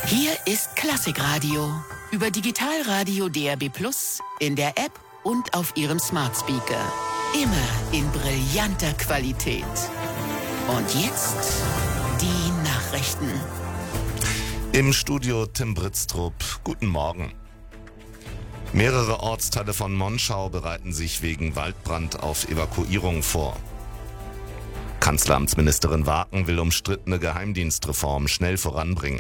Hier ist Klassikradio über Digitalradio DAB+, in der App und auf Ihrem Smart Speaker. Immer in brillanter Qualität. Und jetzt die Nachrichten. Im Studio Tim Britztrup. Guten Morgen. Mehrere Ortsteile von Monschau bereiten sich wegen Waldbrand auf Evakuierung vor. Kanzleramtsministerin Waken will umstrittene Geheimdienstreform schnell voranbringen.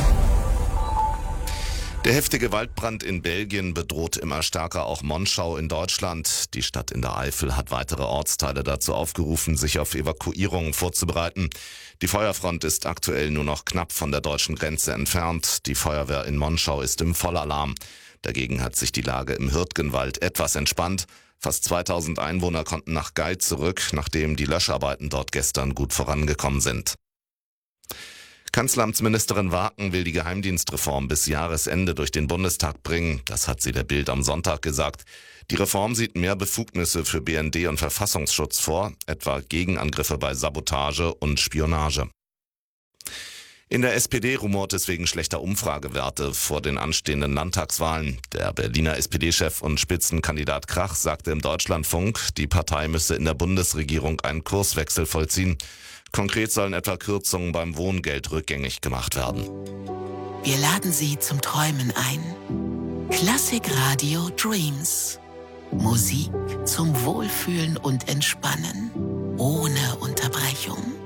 Der heftige Waldbrand in Belgien bedroht immer stärker auch Monschau in Deutschland. Die Stadt in der Eifel hat weitere Ortsteile dazu aufgerufen, sich auf Evakuierungen vorzubereiten. Die Feuerfront ist aktuell nur noch knapp von der deutschen Grenze entfernt. Die Feuerwehr in Monschau ist im Vollalarm. Dagegen hat sich die Lage im Hürtgenwald etwas entspannt. Fast 2000 Einwohner konnten nach Gait zurück, nachdem die Löscharbeiten dort gestern gut vorangekommen sind. Kanzleramtsministerin Waken will die Geheimdienstreform bis Jahresende durch den Bundestag bringen. Das hat sie der Bild am Sonntag gesagt. Die Reform sieht mehr Befugnisse für BND und Verfassungsschutz vor, etwa Gegenangriffe bei Sabotage und Spionage. In der SPD rumort es wegen schlechter Umfragewerte vor den anstehenden Landtagswahlen. Der Berliner SPD-Chef und Spitzenkandidat Krach sagte im Deutschlandfunk, die Partei müsse in der Bundesregierung einen Kurswechsel vollziehen. Konkret sollen etwa Kürzungen beim Wohngeld rückgängig gemacht werden. Wir laden Sie zum Träumen ein. Klassikradio Dreams. Musik zum Wohlfühlen und Entspannen. Ohne Unterbrechung.